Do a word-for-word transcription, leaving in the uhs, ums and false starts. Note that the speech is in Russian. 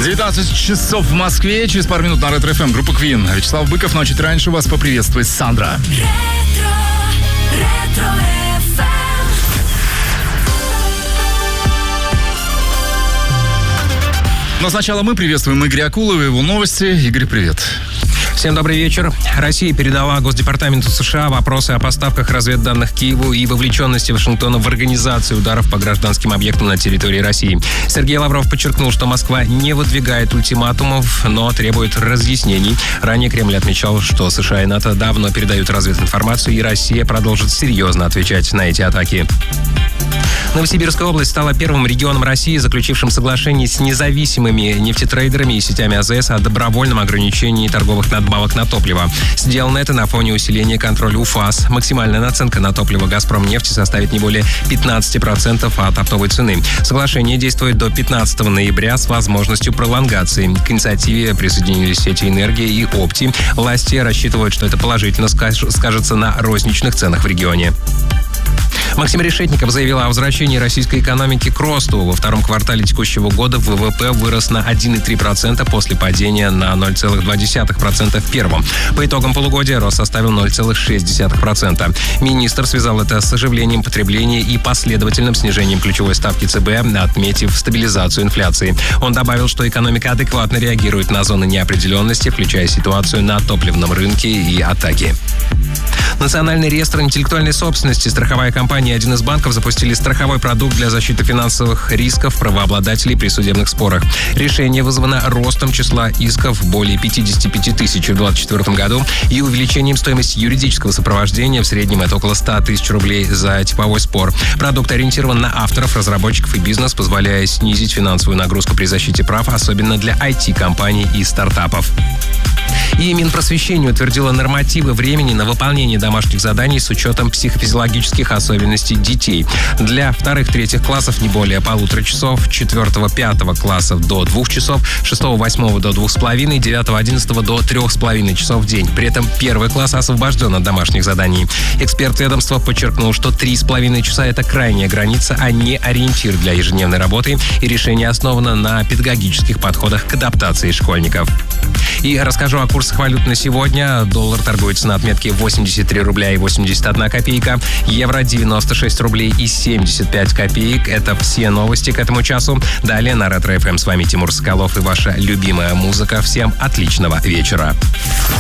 девятнадцать часов в Москве. Через пару минут на Ретро эф эм. Группа Queen. Вячеслав Быков, но чуть раньше вас поприветствует Сандра. Ретро, ретро эф эм. Но сначала мы приветствуем Игоря Акулова и его новости. Игорь, привет. Всем добрый вечер. Россия передала Госдепартаменту США вопросы о поставках разведданных Киеву и вовлеченности Вашингтона в организацию ударов по гражданским объектам на территории России. Сергей Лавров подчеркнул, что Москва не выдвигает ультиматумов, но требует разъяснений. Ранее Кремль отмечал, что США и НАТО давно передают развединформацию, и Россия продолжит серьезно отвечать на эти атаки. Новосибирская область стала первым регионом России, заключившим соглашение с независимыми нефтетрейдерами и сетями а зэ эс о добровольном ограничении торговых надбавок на топливо. Сделано это на фоне усиления контроля УФАС. Максимальная наценка на топливо «Газпромнефти» составит не более пятнадцать процентов от оптовой цены. Соглашение действует до пятнадцатого ноября с возможностью пролонгации. К инициативе присоединились сети «Энергия» и «Опти». Власти рассчитывают, что это положительно скажется на розничных ценах в регионе. Максим Решетников заявил о возвращении российской экономики к росту. Во втором квартале текущего года вэ вэ пэ вырос на один и три десятых процента после падения на ноль целых два десятых процента в первом. По итогам полугодия рост составил ноль целых шесть десятых процента. Министр связал это с оживлением потребления и последовательным снижением ключевой ставки цэ бэ, отметив стабилизацию инфляции. Он добавил, что экономика адекватно реагирует на зоны неопределенности, включая ситуацию на топливном рынке и атаки. Национальный реестр интеллектуальной собственности, страховая компания и один из банков запустили страховой продукт для защиты финансовых рисков правообладателей при судебных спорах. Решение вызвано ростом числа исков более пятьдесят пять тысяч в двадцать четвёртом году и увеличением стоимости юридического сопровождения. В среднем это около ста тысяч рублей за типовой спор. Продукт ориентирован на авторов, разработчиков и бизнес, позволяя снизить финансовую нагрузку при защите прав, особенно для ай ти-компаний и стартапов. И Минпросвещение утвердило нормативы времени на выполнение домашних заданий с учетом психофизиологических особенностей детей. Для вторых-третьих классов не более полутора часов, четвертого-пятого классов до двух часов, шестого-восьмого до двух с половиной, девятого-одиннадцатого до трех с половиной часов в день. При этом первый класс освобожден от домашних заданий. Эксперт ведомства подчеркнул, что три с половиной часа – это крайняя граница, а не ориентир для ежедневной работы, и решение основано на педагогических подходах к адаптации школьников. И расскажу о курсах валют на сегодня. Доллар торгуется на отметке восемьдесят три рубля и восемьдесят одна копейка. Евро девяносто шесть рублей и семьдесят пять копеек. Это все новости к этому часу. Далее на Ретро эф эм с вами Тимур Соколов и ваша любимая музыка. Всем отличного вечера.